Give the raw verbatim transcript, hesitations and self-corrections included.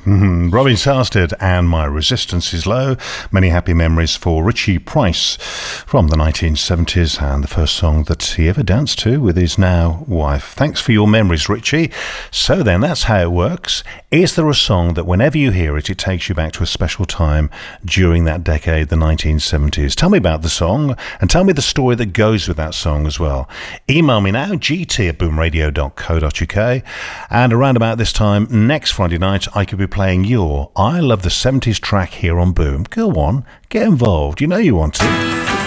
Mm-hmm. Robin Sarsted and My Resistance Is Low. Many happy memories for Richie Price from the nineteen seventies, and the first song that he ever danced to with his now wife. Thanks for your memories, Richie. So then, that's how it works. Is there a song that whenever you hear it, it takes you back to a special time during that decade, the nineteen seventies? Tell me about the song, and tell me the story that goes with that song as well. Email me now, g t at boom radio dot co dot u k, and around about this time next Friday night, I could be playing your I Love the seventies track here on Boom. Go on, get involved. You know you want to.